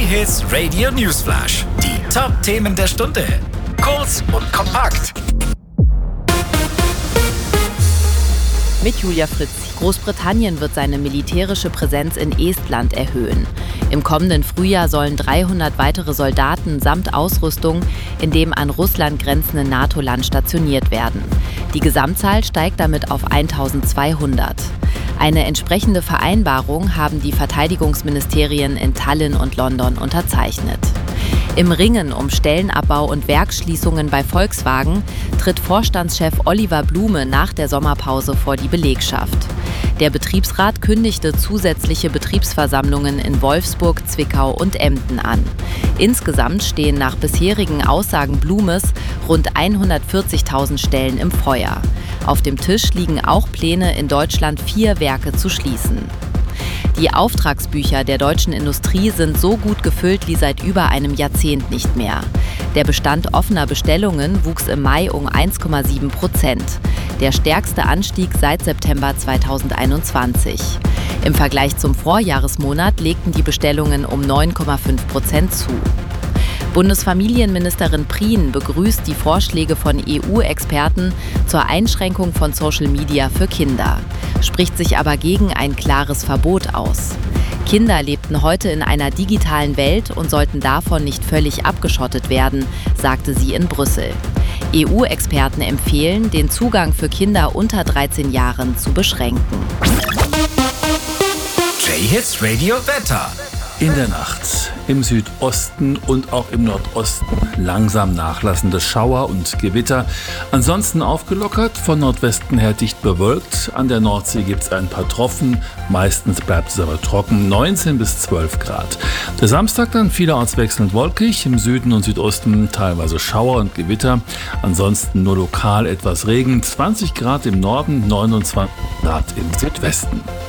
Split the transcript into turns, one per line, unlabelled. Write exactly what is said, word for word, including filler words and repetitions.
J-Hits Radio Newsflash. Die Top-Themen der Stunde. Kurz und kompakt.
Mit Julia Fritz. Großbritannien wird seine militärische Präsenz in Estland erhöhen. Im kommenden Frühjahr sollen dreihundert weitere Soldaten samt Ausrüstung in dem an Russland grenzenden NATO-Land stationiert werden. Die Gesamtzahl steigt damit auf eintausendzweihundert. Eine entsprechende Vereinbarung haben die Verteidigungsministerien in Tallinn und London unterzeichnet. Im Ringen um Stellenabbau und Werksschließungen bei Volkswagen tritt Vorstandschef Oliver Blume nach der Sommerpause vor die Belegschaft. Der Betriebsrat kündigte zusätzliche Betriebsversammlungen in Wolfsburg, Zwickau und Emden an. Insgesamt stehen nach bisherigen Aussagen Blumes rund hundertvierzigtausend Stellen im Feuer. Auf dem Tisch liegen auch Pläne, in Deutschland vier Werke zu schließen. Die Auftragsbücher der deutschen Industrie sind so gut gefüllt wie seit über einem Jahrzehnt nicht mehr. Der Bestand offener Bestellungen wuchs im Mai um eins Komma sieben Prozent. Der stärkste Anstieg seit September zweitausendeinundzwanzig. Im Vergleich zum Vorjahresmonat legten die Bestellungen um neun Komma fünf Prozent zu. Bundesfamilienministerin Prien begrüßt die Vorschläge von E U-Experten zur Einschränkung von Social Media für Kinder, spricht sich aber gegen ein klares Verbot aus. Kinder lebten heute in einer digitalen Welt und sollten davon nicht völlig abgeschottet werden, sagte sie in Brüssel. E U-Experten empfehlen, den Zugang für Kinder unter dreizehn Jahren zu beschränken.
J-Hits Radio Wetter.
In der Nacht im Südosten und auch im Nordosten langsam nachlassende Schauer und Gewitter. Ansonsten aufgelockert, von Nordwesten her dicht bewölkt. An der Nordsee gibt es ein paar Tropfen, meistens bleibt es aber trocken, neunzehn bis zwölf Grad. Der Samstag dann vielerorts wechselnd wolkig, im Süden und Südosten teilweise Schauer und Gewitter. Ansonsten nur lokal etwas Regen, zwanzig Grad im Norden, neunundzwanzig Grad im Südwesten.